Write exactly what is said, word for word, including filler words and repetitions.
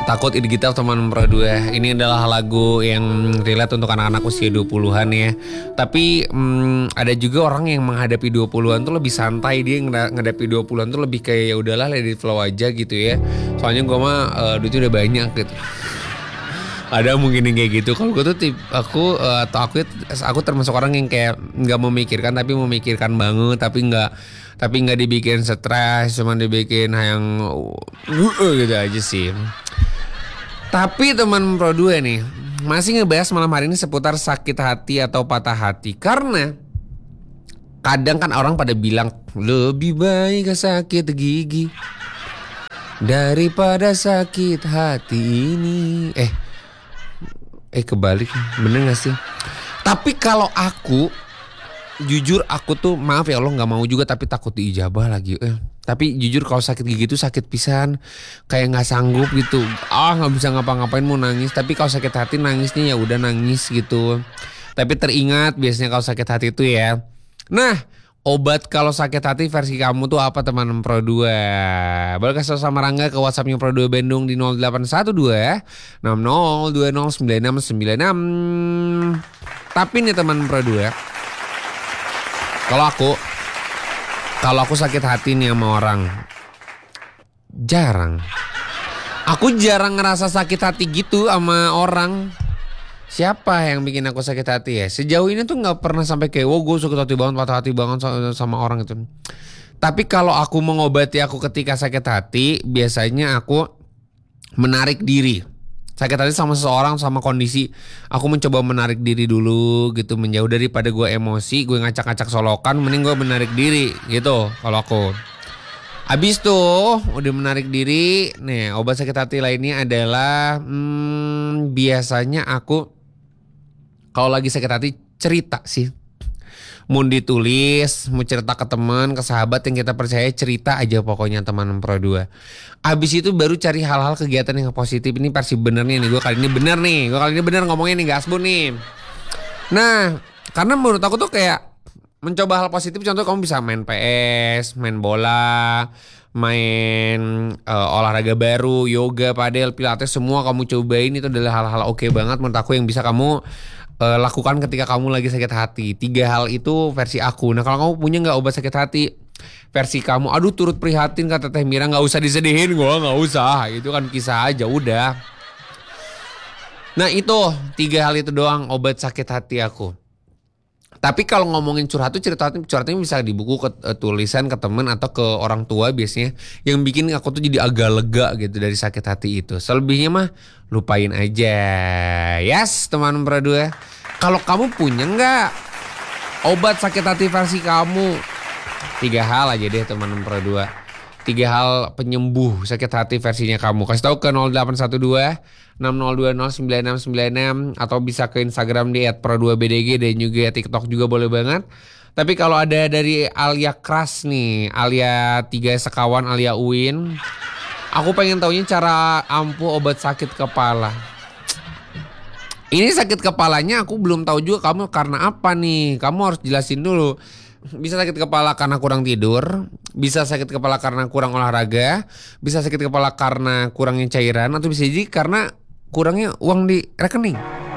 Takut ini kita teman Pro dua. Ini adalah lagu yang relate untuk anak-anak usia dua puluhan ya. Tapi hmm, ada juga orang yang menghadapi dua puluhan tuh lebih santai. Dia menghadapi dua puluhan tuh lebih kayak ya udahlah, let it flow aja gitu ya. Soalnya gue mah uh, duitnya udah banyak gitu. Ada mungkin yang kayak gitu. Kalau gue tuh tip, aku uh, atau aku aku termasuk orang yang kayak nggak memikirkan tapi memikirkan banget, tapi nggak tapi nggak dibikin stres, cuma dibikin yang uh, gitu aja sih. Tapi teman Pro dua nih masih ngebahas malam hari ini seputar sakit hati atau patah hati. Karena kadang kan orang pada bilang lebih baik sakit gigi daripada sakit hati ini. Eh Eh kebalik, bener gak sih? Tapi kalau aku jujur aku tuh maaf ya Allah gak mau juga, tapi takut diijabah lagi eh. Tapi jujur kalau sakit gigi tuh sakit pisan, kayak gak sanggup gitu. Ah gak bisa ngapa-ngapain, mau nangis. Tapi kalau sakit hati nangisnya ya udah nangis gitu. Tapi teringat biasanya kalau sakit hati itu ya. Nah, obat kalau sakit hati versi kamu tuh apa teman Pro dua? Boleh kasih sama Rangga ke WhatsAppnya Pro dua Bandung di nol delapan satu dua enam nol dua nol sembilan enam sembilan enam. Tapi nih teman Pro dua, kalau aku Kalau aku sakit hati nih sama orang, jarang. Aku jarang ngerasa sakit hati gitu sama orang. Siapa yang bikin aku sakit hati ya? Sejauh ini tuh gak pernah sampai kayak wow gue sakit hati banget, patah hati banget sama orang itu. Tapi kalau aku mengobati aku ketika sakit hati, biasanya aku menarik diri. Sakit hati sama seseorang, sama kondisi, aku mencoba menarik diri dulu gitu, menjauh daripada gue emosi, gue ngacak-ngacak solokan, mending gue menarik diri gitu kalau aku. Abis tuh udah menarik diri, nih obat sakit hati lainnya adalah hmm, biasanya aku kalau lagi sakit hati cerita sih. Mau ditulis, mau cerita ke teman, ke sahabat yang kita percaya, cerita aja pokoknya teman Pro dua. Abis itu baru cari hal-hal kegiatan yang positif. Ini versi benernya nih, gue kali ini bener nih. Gue kali ini bener ngomongnya nih, gak asbun nih. Nah, karena menurut aku tuh kayak mencoba hal positif. Contoh kamu bisa main P S, main bola, main uh, olahraga baru, yoga, padel, pilates, semua kamu cobain. Itu adalah hal-hal oke banget menurut aku yang bisa kamu Uh, lakukan ketika kamu lagi sakit hati. Tiga hal itu versi aku. Nah kalau kamu punya gak obat sakit hati versi kamu? Aduh turut prihatin kata Teh Mira, gak usah disedihin, gue gak usah. Itu kan kisah aja udah. Nah itu tiga hal itu doang obat sakit hati aku. Tapi kalau ngomongin curhat tuh cerita curhatnya bisa di buku, ke, uh, tulisan ke temen atau ke orang tua biasanya, yang bikin aku tuh jadi agak lega gitu dari sakit hati itu. Selebihnya mah lupain aja. Yes teman Pro dua. Kalau kamu punya nggak obat sakit hati versi kamu? Tiga hal aja deh teman Pro dua. Tiga hal penyembuh sakit hati versinya kamu. Kasih tahu ke nol delapan satu dua enam nol dua nol sembilan enam sembilan enam atau bisa ke Instagram di et pro dua b d g dan juga TikTok juga boleh banget. Tapi kalau ada dari Alia Kras nih, Alia tiga sekawan, Alia Uin, aku pengen taunya cara ampuh obat sakit kepala. Ini sakit kepalanya aku belum tahu juga kamu karena apa nih. Kamu harus jelasin dulu. Bisa sakit kepala karena kurang tidur, bisa sakit kepala karena kurang olahraga, bisa sakit kepala karena kurangnya cairan, atau bisa jadi karena kurangnya uang di rekening.